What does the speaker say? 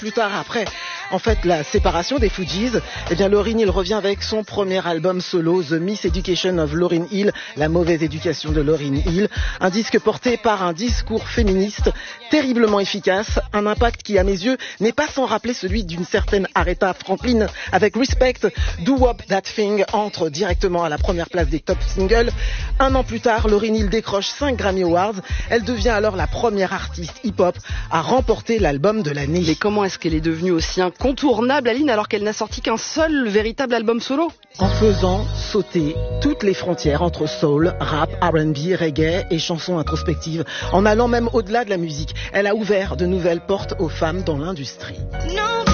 plus tard, après la séparation des Fugees, Lauryn Hill revient avec son premier album solo, The Miseducation of Lauryn Hill, la mauvaise éducation de Lauryn Hill, un disque porté par un discours féministe terriblement efficace, un impact qui à mes yeux n'est pas sans rappeler celui d'une certaine Aretha Franklin avec Respect. Do Wop That Thing entre directement à la première place des top singles. Un an plus tard, Lauryn Hill décroche 5 Grammy Awards. Elle devient alors la première artiste hip-hop à remporter l'album de l'année. Mais comment est-ce qu'elle est devenue aussi incontournable, Aline, alors qu'elle n'a sorti qu'un seul véritable album solo? En faisant sauter toutes les frontières entre soul, rap, R&B, reggae et chansons introspectives, en allant même au-delà de la musique. Elle a ouvert de nouvelles portes aux femmes dans l'industrie.